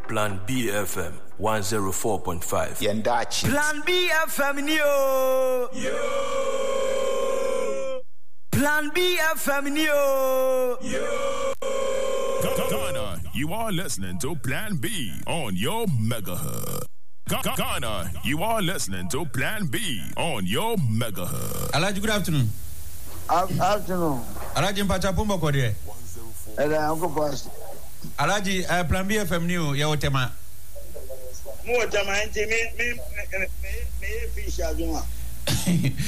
Plan B FM 104.5. Yendachi. Plan B FM Neo. Yo. Plan B FM Neo. Yo. Ghana, you are listening to Plan B on your megahertz. Ghana, you are listening to Plan B on your megahertz. Alaji, good afternoon. Afternoon. Alaji Mpachapumba kwa die. Uncle Pastor. Alaji, Plan B FM New, ya tema. Mo tema nti me fish aduma.